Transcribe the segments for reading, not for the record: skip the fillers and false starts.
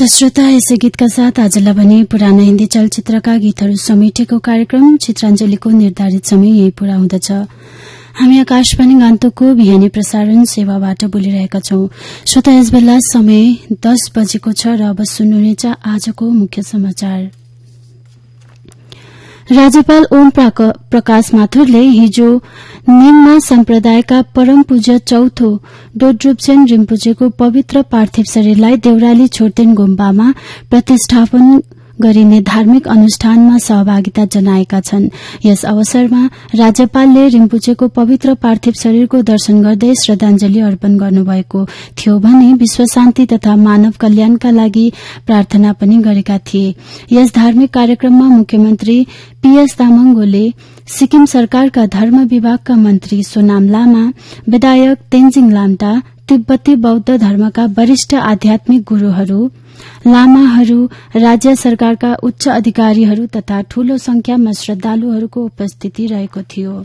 त श्रोता, यसै गीतका साथ आजलाई भने पुराना हिन्दी चलचित्रका गीतहरू समेटेको कार्यक्रम चित्राञ्जलीको निर्धारित समय यही पूरा हुँदछ। हामी आकाशवाणी गान्तोकको बिहानी प्रसारण सेवाबाट बोलिरहेका छौं। श्रोता, यस बेला समय 10 बजेको छ र अब सुन्नुहुनेछ आजको मुख्य समाचार। राज्यपाल ओम प्रकाश माथुरले हिजो नेङमा सम्प्रदायका परम पूज्य चौथो डोड्रुप्सेन रिम्पोचेको पवित्र पार्थिव शरीरलाई देउराली छोर्तेन गुम्बामा प्रतिष्ठापन गरिने धार्मिक अनुष्ठानमा सहभागिता जनाएका छन्। यस अवसरमा राज्यपालले रिम्पोचेको पवित्र पार्थिव शरीरको दर्शन गर्दै श्रद्धांजलि अर्पण गर्नुभएको थियो भने विश्व शान्ति तथा मानव कल्याणका लागि प्रार्थना पनि गरेका थिए। यस धार्मिक कार्यक्रममा मुख्यमन्त्री पीएस तामाङ गोले, सिक्किम सरकारका धर्म विभागका मन्त्री सोनाम लामा, विधायक तेन्जिङ लाम्टा, तिब्बती बौद्ध धर्मका वरिष्ठ आध्यात्मिक गुरूहरू, लामाहरू, राज्य सरकारका उच्च अधिकारीहरू तथा ठूलो संख्यामा श्रद्धालुहरूको उपस्थिति रहेको थियो।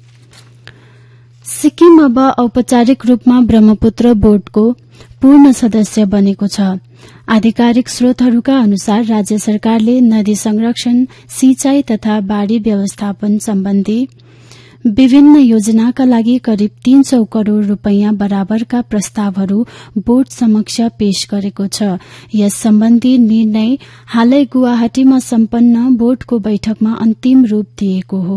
सिक्किम अब औपचारिक रूपमा ब्रह्मपुत्र बोर्डको पूर्ण सदस्य बनेको छ। आधिकारिक स्रोतहरूका अनुसार राज्य सरकारले नदी संरक्षण, सिंचाई तथा बाढ़ी व्यवस्थापन सम्बन्धी विभिन्न योजनाका लागि करिब 300 करोड़ रूपैयाँ बराबरका प्रस्तावहरू बोर्ड समक्ष पेश गरेको छ। यस सम्बन्धी निर्णय हालै गुवाहाटीमा सम्पन्न बोर्डको बैठकमा अन्तिम रूप दिएको हो।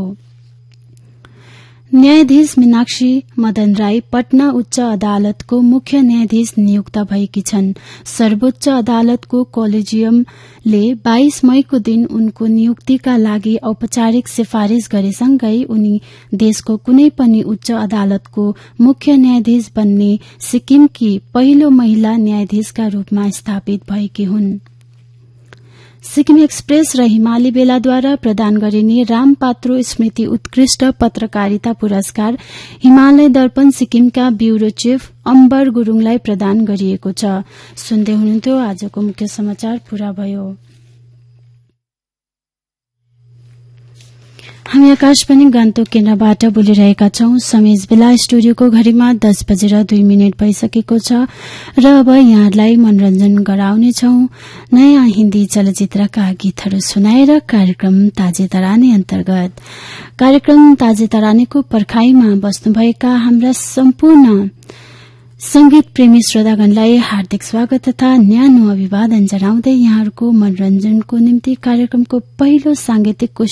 न्यायाधीश मीनाक्षी मदन राई पटना उच्च अदालतको मुख्य न्यायाधीश नियुक्त भएकी छन्। सर्वोच्च अदालतको कोलेजियमले 22 मईको दिन उनको नियुक्तिका लागि औपचारिक सिफारिश गरेसँगै उनी देशको कुनै पनि उच्च अदालतको मुख्य न्यायाधीश बन्ने सिक्किमकी पहिलो महिला न्यायाधीशका रूपमा स्थापित भएकी हुन्। सिक्किम एक्सप्रेस र हिमाली बेलाद्वारा प्रदान गरिने राम पात्रो स्मृति उत्कृष्ट पत्रकारिता पुरस्कार हिमालय दर्पण सिक्किमका ब्यूरो चीफ अम्बर गुरूङलाई प्रदान गरिएको छ। सुन्दै हुनुहुन्थ्यो आजको मुख्य समाचार पूरा भयो। हामी आकाशवाणी गान्तोक केन्द्रबाट बोलिरहेका छौं। समय बेला स्टुडियोको घड़ीमा 10:02 भइसकेको छ र अब यहाँलाई मनोरञ्जन गराउनेछौ नयाँ हिन्दी चलचित्रका गीतहरू सुनाएर कार्यक्रम ताजे तरानी अन्तर्गत। कार्यक्रम ताजे तरानीको पर्खाईमा बस्नुभएका हाम्रा सम्पूर्ण संगीत प्रेमी श्रोतागणलाई हार्दिक स्वागत तथा न्यानो अभिवादन जनाउँदै यहाँहरूको मनोरञ्जनको निम्ति कार्यक्रमको पहिलो सांगीतिक